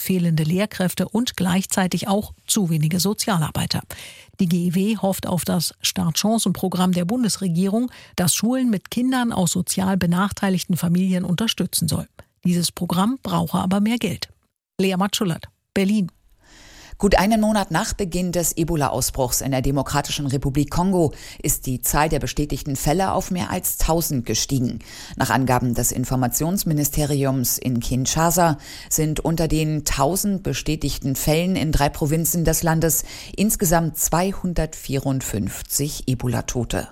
fehlende Lehrkräfte und gleichzeitig auch zu wenige Sozialarbeiter. Die GEW hofft auf das Startchancenprogramm der Bundesregierung, das Schulen mit Kindern aus sozial benachteiligten Familien unterstützen soll. Dieses Programm brauche aber mehr Geld. Lea Matschulat, Berlin. Gut einen Monat nach Beginn des Ebola-Ausbruchs in der Demokratischen Republik Kongo ist die Zahl der bestätigten Fälle auf mehr als 1000 gestiegen. Nach Angaben des Informationsministeriums in Kinshasa sind unter den 1000 bestätigten Fällen in 3 Provinzen des Landes insgesamt 254 Ebola-Tote.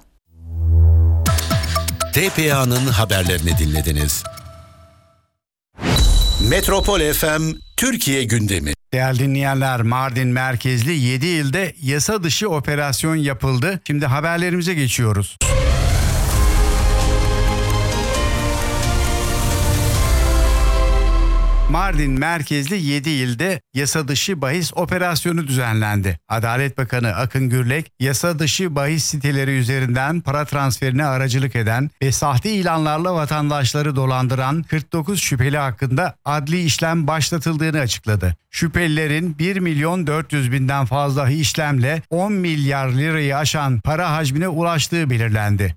TPA'nın haberlerini dinlediniz. Metropol FM Türkiye gündemi. Değerli dinleyenler, Mardin merkezli 7 ilde yasa dışı operasyon yapıldı. Şimdi haberlerimize geçiyoruz. Mardin merkezli 7 ilde yasa dışı bahis operasyonu düzenlendi. Adalet Bakanı Akın Gürlek, yasa dışı bahis siteleri üzerinden para transferine aracılık eden ve sahte ilanlarla vatandaşları dolandıran 49 şüpheli hakkında adli işlem başlatıldığını açıkladı. Şüphelilerin 1.400.000'den fazla işlemle 10 milyar lirayı aşan para hacmine ulaştığı belirlendi.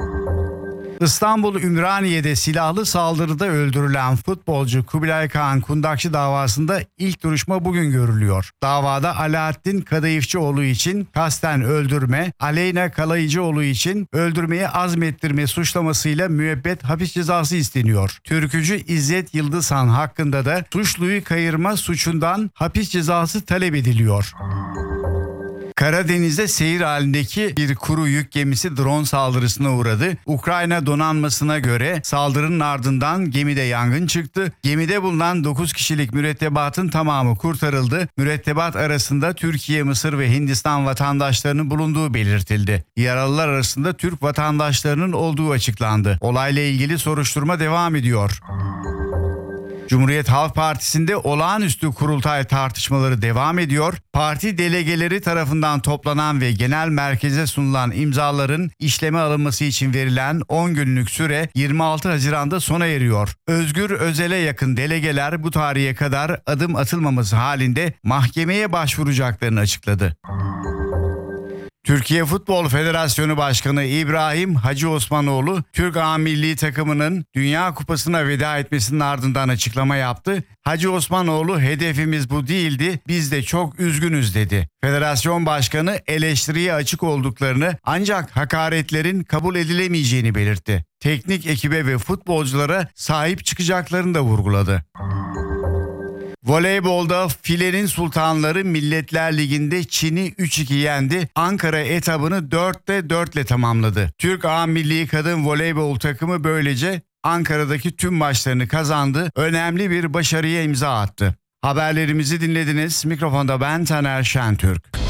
İstanbul Ümraniye'de silahlı saldırıda öldürülen futbolcu Kubilay Kağan Kundakçı davasında ilk duruşma bugün görülüyor. Davada Alaaddin Kadayıfçıoğlu için kasten öldürme, Aleyna Kalayıcıoğlu için öldürmeye azmettirme suçlamasıyla müebbet hapis cezası isteniyor. Türkücü İzzet Yıldızhan hakkında da suçluyu kayırma suçundan hapis cezası talep ediliyor. Karadeniz'de seyir halindeki bir kuru yük gemisi drone saldırısına uğradı. Ukrayna donanmasına göre saldırının ardından gemide yangın çıktı. Gemide bulunan 9 kişilik mürettebatın tamamı kurtarıldı. Mürettebat arasında Türkiye, Mısır ve Hindistan vatandaşlarının bulunduğu belirtildi. Yaralılar arasında Türk vatandaşlarının olduğu açıklandı. Olayla ilgili soruşturma devam ediyor. Cumhuriyet Halk Partisi'nde olağanüstü kurultay tartışmaları devam ediyor. Parti delegeleri tarafından toplanan ve genel merkeze sunulan imzaların işleme alınması için verilen 10 günlük süre 26 Haziran'da sona eriyor. Özgür Özel'e yakın delegeler bu tarihe kadar adım atılmaması halinde mahkemeye başvuracaklarını açıkladı. Türkiye Futbol Federasyonu Başkanı İbrahim Hacı Osmanoğlu, Türk A milli takımının Dünya Kupası'na veda etmesinin ardından açıklama yaptı. Hacı Osmanoğlu, hedefimiz bu değildi, biz de çok üzgünüz dedi. Federasyon Başkanı eleştiriye açık olduklarını ancak hakaretlerin kabul edilemeyeceğini belirtti. Teknik ekibe ve futbolculara sahip çıkacaklarını da vurguladı. Voleybolda filenin sultanları Milletler Ligi'nde Çin'i 3-2 yendi. Ankara etabını 4'te 4'le tamamladı. Türk A milli kadın voleybol takımı böylece Ankara'daki tüm maçlarını kazandı. Önemli bir başarıya imza attı. Haberlerimizi dinlediniz. Mikrofonda ben Taner Şentürk.